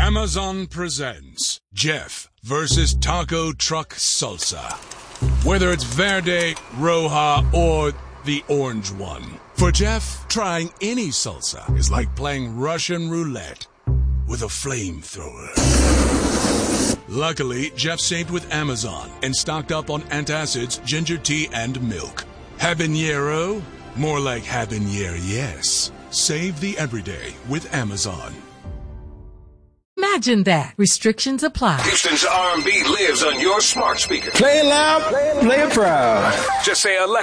Amazon presents Jeff versus Taco Truck Salsa. Whether it's Verde, Roja, or the orange one. For Jeff, trying any salsa is like playing Russian roulette with a flamethrower. Luckily, Jeff saved with Amazon and stocked up on antacids, ginger tea, and milk. Habanero? More like habanero, yes. Save the everyday with Amazon. Imagine that. Restrictions apply. Houston's R&B lives on your smart speaker. Play it loud, play it proud. Just say Alexa.